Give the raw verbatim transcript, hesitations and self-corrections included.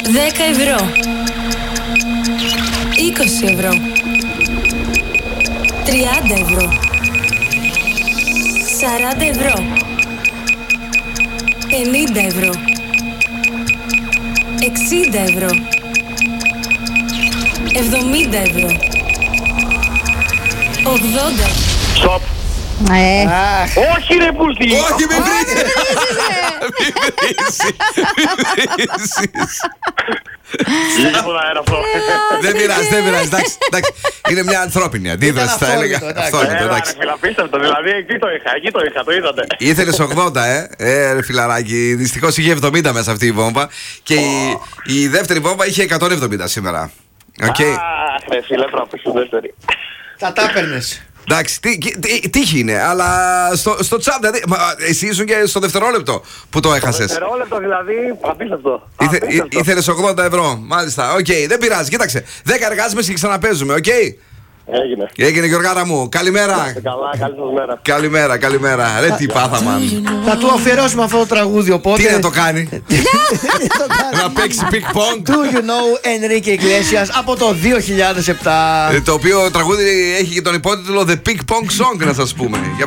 δέκα ευρώ. είκοσι ευρώ. τριάντα ευρώ. σαράντα ευρώ. πενήντα ευρώ. εξήντα ευρώ. εβδομήντα ευρώ. ογδόντα. Στοπ. Ε. Όχι ρε πούστη. Όχι, με βρήκε. Μη βρήσεις. Λίγο αέρα αυτό. Δεν πειράζει, δεν πειράζει. Εντάξει, εντάξει. Είναι μια ανθρώπινη αντίδραση, θα έλεγα. Αυθόρμητο, εντάξει. Απίστευτο, δηλαδή εκεί το είχα, εκεί το είχα, το είδατε. Ήθελες ογδόντα, ε, ε, ρε φιλαράκι. Δυστυχώς είχε εβδομήντα μέσα αυτή η βόμβα. Και η, η δεύτερη βόμβα είχε εκατόν εβδομήντα σήμερα. Οκ. Αχ, ρε φίλε, πρέπει να δεύτερη. Θα τα έπαιρνες. Εντάξει, τι, τι, τύχη είναι, αλλά στο, στο chat, δηλαδή, μα, εσύ ήσουν και στο δευτερόλεπτο που το έχασες. Δευτερόλεπτο δηλαδή, απίστευτο. Ήθε, ή, Απίστευτο. ήθελες ογδόντα ευρώ, μάλιστα, οκ, okay, δεν πειράζει, κοίταξε, δέκα εργάσιμες και ξαναπέζουμε, οκ. Okay? Έγινε. Έγινε Γιωργάρα μου, καλημέρα. Καλά, καλή σας μέρα. Καλημέρα, καλημέρα, ρε τι πάθαμε. Θα του αφιερώσουμε αυτό το τραγούδι, οπότε. Τι να το κάνει, να παίξει πικ-πονγκ. Do you know Enrique Iglesias από το δύο χιλιάδες επτά. Το οποίο τραγούδι έχει και τον υπότιτλο The Ping Pong Song, να σας πούμε.